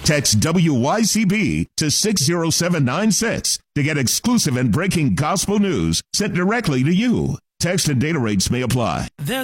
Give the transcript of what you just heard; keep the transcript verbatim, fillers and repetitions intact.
Text W Y C B to six zero seven nine six to get exclusive and breaking gospel news sent directly to you. Text and data rates may apply. There's